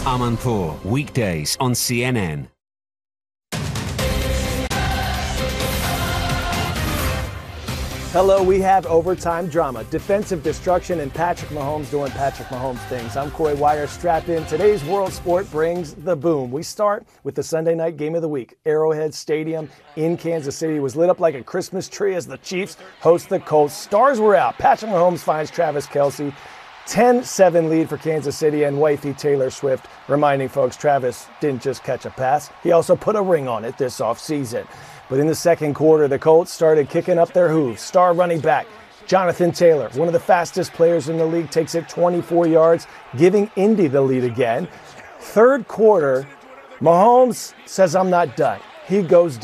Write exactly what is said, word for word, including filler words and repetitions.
Amanpour, weekdays on C N N. Hello, we have overtime drama, defensive destruction, and Patrick Mahomes doing Patrick Mahomes things. I'm Corey Wire, strap in. Today's World Sport brings the boom. We start with the Sunday night game of the week. Arrowhead Stadium in Kansas City was lit up like a Christmas tree as the Chiefs host the Colts. Stars were out. Patrick Mahomes finds Travis Kelce. ten seven lead for Kansas City, and wifey Taylor Swift reminding folks Travis didn't just catch a pass, he also put a ring on it this offseason. But in the second quarter, the Colts started kicking up their hooves. Star running back Jonathan Taylor, one of the fastest players in the league, takes it twenty-four yards, giving Indy the lead again. Third quarter, Mahomes says, "I'm not done." He goes